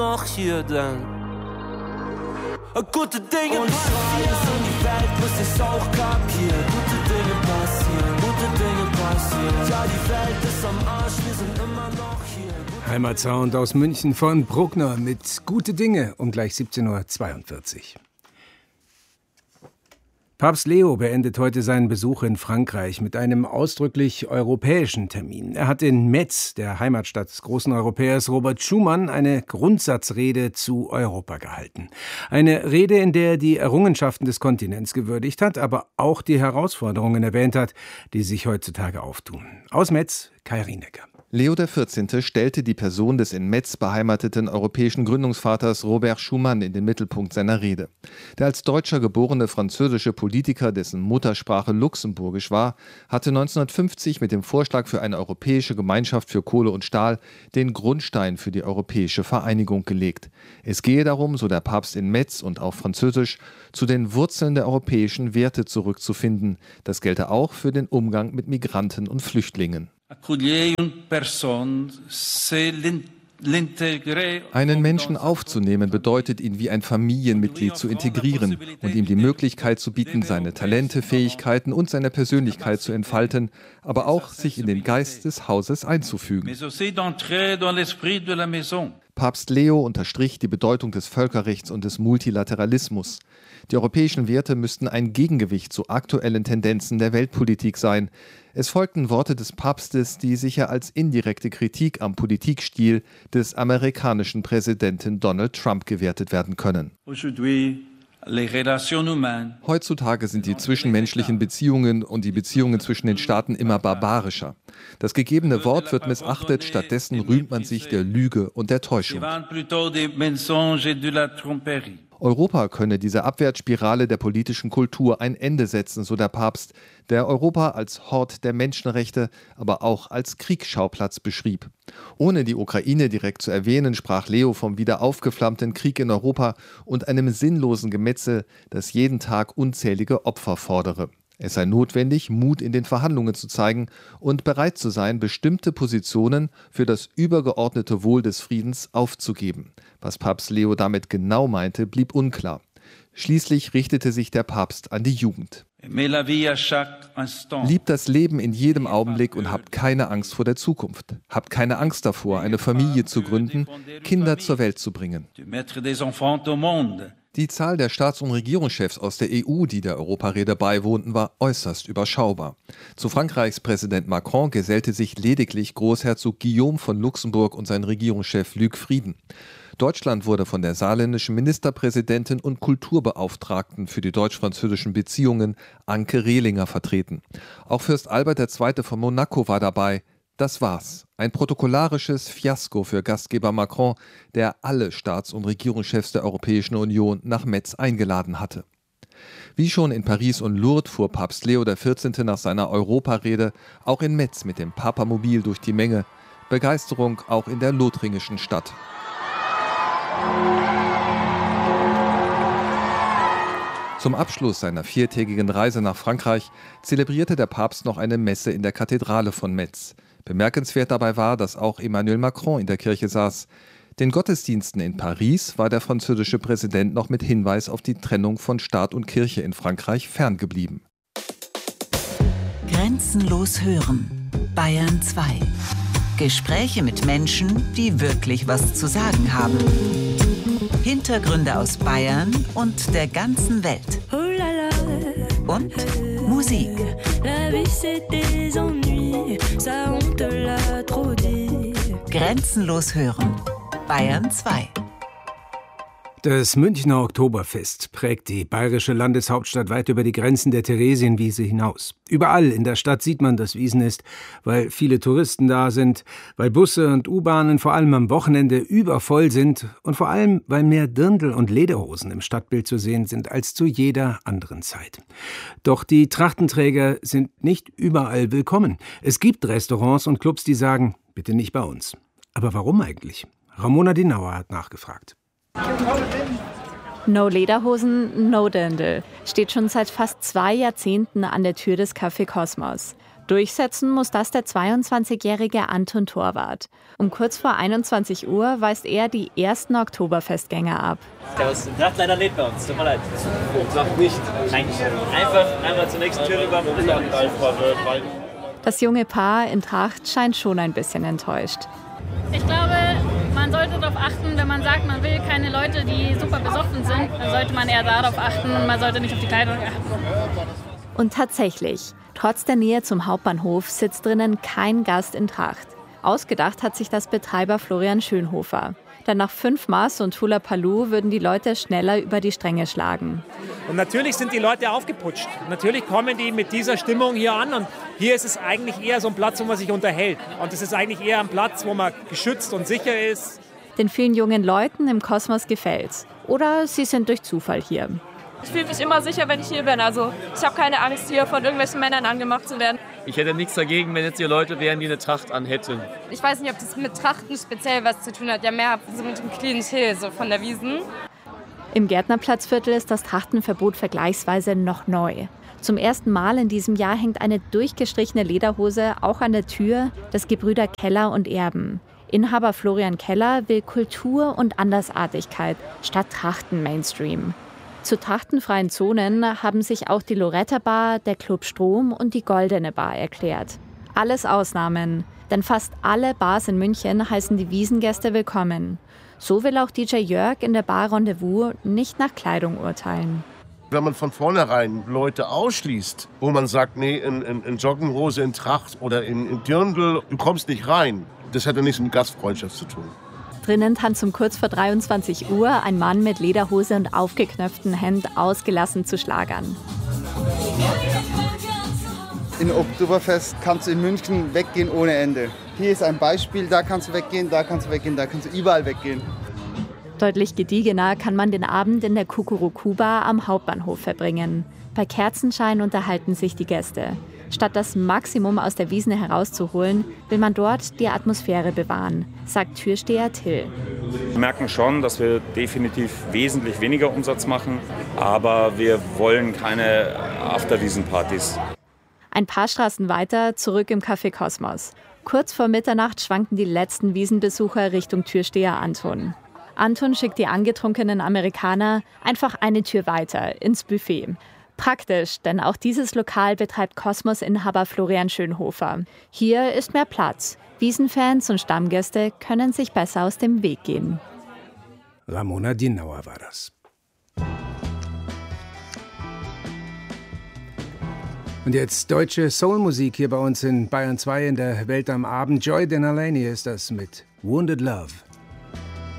noch hier, denn gute Dinge passieren und die Welt muss es auch kapieren. Gute Dinge passieren, ja, die Welt ist am Arsch, wir sind immer noch hier. Heimatsound aus München von Bruckner mit Gute Dinge um gleich 17:42 Uhr. Papst Leo beendet heute seinen Besuch in Frankreich mit einem ausdrücklich europäischen Termin. Er hat in Metz, der Heimatstadt des großen Europäers Robert Schuman, eine Grundsatzrede zu Europa gehalten. Eine Rede, in der er die Errungenschaften des Kontinents gewürdigt hat, aber auch die Herausforderungen erwähnt hat, die sich heutzutage auftun. Aus Metz, Kai Rienecker. Leo XIV. Stellte die Person des in Metz beheimateten europäischen Gründungsvaters Robert Schuman in den Mittelpunkt seiner Rede. Der als Deutscher geborene französische Politiker, dessen Muttersprache Luxemburgisch war, hatte 1950 mit dem Vorschlag für eine europäische Gemeinschaft für Kohle und Stahl den Grundstein für die europäische Vereinigung gelegt. Es gehe darum, so der Papst in Metz und auf Französisch, zu den Wurzeln der europäischen Werte zurückzufinden. Das gelte auch für den Umgang mit Migranten und Flüchtlingen. Einen Menschen aufzunehmen bedeutet, ihn wie ein Familienmitglied zu integrieren und ihm die Möglichkeit zu bieten, seine Talente, Fähigkeiten und seine Persönlichkeit zu entfalten, aber auch sich in den Geist des Hauses einzufügen. Papst Leo unterstrich die Bedeutung des Völkerrechts und des Multilateralismus. Die europäischen Werte müssten ein Gegengewicht zu aktuellen Tendenzen der Weltpolitik sein. Es folgten Worte des Papstes, die sicher als indirekte Kritik am Politikstil des amerikanischen Präsidenten Donald Trump gewertet werden können. Heutzutage sind die zwischenmenschlichen Beziehungen und die Beziehungen zwischen den Staaten immer barbarischer. Das gegebene Wort wird missachtet, stattdessen rühmt man sich der Lüge und der Täuschung. Europa könne dieser Abwärtsspirale der politischen Kultur ein Ende setzen, so der Papst, der Europa als Hort der Menschenrechte, aber auch als Kriegsschauplatz beschrieb. Ohne die Ukraine direkt zu erwähnen, sprach Leo vom wieder aufgeflammten Krieg in Europa und einem sinnlosen Gemetzel, das jeden Tag unzählige Opfer fordere. Es sei notwendig, Mut in den Verhandlungen zu zeigen und bereit zu sein, bestimmte Positionen für das übergeordnete Wohl des Friedens aufzugeben. Was Papst Leo damit genau meinte, blieb unklar. Schließlich richtete sich der Papst an die Jugend. Liebt das Leben in jedem Augenblick und habt keine Angst vor der Zukunft. Habt keine Angst davor, eine Familie zu gründen, Kinder zur Welt zu bringen. Die Zahl der Staats- und Regierungschefs aus der EU, die der Europarede beiwohnten, war äußerst überschaubar. Zu Frankreichs Präsident Macron gesellte sich lediglich Großherzog Guillaume von Luxemburg und sein Regierungschef Luc Frieden. Deutschland wurde von der saarländischen Ministerpräsidentin und Kulturbeauftragten für die deutsch-französischen Beziehungen Anke Rehlinger vertreten. Auch Fürst Albert II. Von Monaco war dabei. Das war's. Ein protokollarisches Fiasko für Gastgeber Macron, der alle Staats- und Regierungschefs der Europäischen Union nach Metz eingeladen hatte. Wie schon in Paris und Lourdes fuhr Papst Leo XIV. Nach seiner Europarede auch in Metz mit dem Papamobil durch die Menge. Begeisterung auch in der lothringischen Stadt. Zum Abschluss seiner 4-tägigen Reise nach Frankreich zelebrierte der Papst noch eine Messe in der Kathedrale von Metz. Bemerkenswert dabei war, dass auch Emmanuel Macron in der Kirche saß. Den Gottesdiensten in Paris war der französische Präsident noch mit Hinweis auf die Trennung von Staat und Kirche in Frankreich ferngeblieben. Grenzenlos hören. Bayern 2. Gespräche mit Menschen, die wirklich was zu sagen haben. Hintergründe aus Bayern und der ganzen Welt. Und Musik. Grenzenlos hören. Bayern 2. Das Münchner Oktoberfest prägt die bayerische Landeshauptstadt weit über die Grenzen der Theresienwiese hinaus. Überall in der Stadt sieht man, dass Wiesn ist, weil viele Touristen da sind, weil Busse und U-Bahnen vor allem am Wochenende übervoll sind und vor allem, weil mehr Dirndl und Lederhosen im Stadtbild zu sehen sind als zu jeder anderen Zeit. Doch die Trachtenträger sind nicht überall willkommen. Es gibt Restaurants und Clubs, die sagen, bitte nicht bei uns. Aber warum eigentlich? Ramona Dinauer hat nachgefragt. No Lederhosen, no Dirndl. Steht schon seit fast 2 Jahrzehnten an der Tür des Café Kosmos. Durchsetzen muss das der 22-jährige Anton Torwart. Um kurz vor 21 Uhr weist er die ersten Oktoberfestgänger ab. Servus, Tracht leider lädt bei uns, tut mir leid. Tracht nicht. Nein, einfach zur nächsten Tür rüber. Das junge Paar in Tracht scheint schon ein bisschen enttäuscht. Ich glaube, man sollte darauf achten, wenn man sagt, man will keine Leute, die super besoffen sind, dann sollte man eher darauf achten und man sollte nicht auf die Kleidung achten. Und tatsächlich, trotz der Nähe zum Hauptbahnhof sitzt drinnen kein Gast in Tracht. Ausgedacht hat sich das Betreiber Florian Schönhofer. Denn nach 5 Maß und Hula Paloo würden die Leute schneller über die Stränge schlagen. Und natürlich sind die Leute aufgeputscht. Natürlich kommen die mit dieser Stimmung hier an. Und hier ist es eigentlich eher so ein Platz, wo man sich unterhält. Und es ist eigentlich eher ein Platz, wo man geschützt und sicher ist. Den vielen jungen Leuten im Kosmos gefällt's. Oder sie sind durch Zufall hier. Ich fühle mich immer sicher, wenn ich hier bin. Also ich habe keine Angst, hier von irgendwelchen Männern angemacht zu werden. Ich hätte nichts dagegen, wenn jetzt hier Leute wären, die eine Tracht anhätten. Ich weiß nicht, ob das mit Trachten speziell was zu tun hat. Ja, mehr so mit dem Klientel so von der Wiesn. Im Gärtnerplatzviertel ist das Trachtenverbot vergleichsweise noch neu. Zum ersten Mal in diesem Jahr hängt eine durchgestrichene Lederhose auch an der Tür des Gebrüder Keller und Erben. Inhaber Florian Keller will Kultur und Andersartigkeit statt Trachten-Mainstream. Zu trachtenfreien Zonen haben sich auch die Loretta Bar, der Club Strom und die Goldene Bar erklärt. Alles Ausnahmen, denn fast alle Bars in München heißen die Wiesngäste willkommen. So will auch DJ Jörg in der Bar Rendezvous nicht nach Kleidung urteilen. Wenn man von vornherein Leute ausschließt, wo man sagt, nee, in Joggenhose, in Tracht oder in Dirndl, du kommst nicht rein, das hat ja nichts mit Gastfreundschaft zu tun. Drinnen tanzt um kurz vor 23 Uhr ein Mann mit Lederhose und aufgeknöpftem Hemd ausgelassen zu Schlagern. In Oktoberfest kannst du in München weggehen ohne Ende. Hier ist ein Beispiel, da kannst du weggehen, da kannst du weggehen, da kannst du überall weggehen. Deutlich gediegener kann man den Abend in der Kukuruku-Bar am Hauptbahnhof verbringen. Bei Kerzenschein unterhalten sich die Gäste. Statt das Maximum aus der Wiesn herauszuholen, will man dort die Atmosphäre bewahren, sagt Türsteher Till. Wir merken schon, dass wir definitiv wesentlich weniger Umsatz machen, aber wir wollen keine Afterwiesen-Partys. Ein paar Straßen weiter, zurück im Café Kosmos. Kurz vor Mitternacht schwanken die letzten Wiesenbesucher Richtung Türsteher Anton. Anton schickt die angetrunkenen Amerikaner einfach eine Tür weiter, ins Buffet. Praktisch, denn auch dieses Lokal betreibt Kosmos-Inhaber Florian Schönhofer. Hier ist mehr Platz. Wiesenfans und Stammgäste können sich besser aus dem Weg gehen. Ramona Dinauer war das. Und jetzt deutsche Soulmusik hier bei uns in Bayern 2 in der Welt am Abend. Joy Denalani ist das mit Wounded Love.